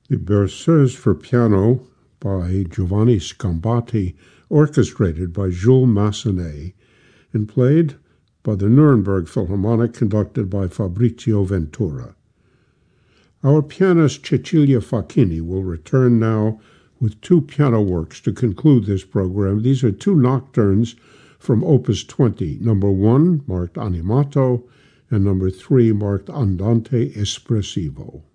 The Berceuse for piano by Giovanni Scambati, orchestrated by Jules Massenet, and played by the Nuremberg Philharmonic, conducted by Fabrizio Ventura. Our pianist Cecilia Facchini will return now with two piano works to conclude this program. These are two nocturnes from Opus 20, number 1 marked Animato and number 3 marked Andante Espressivo.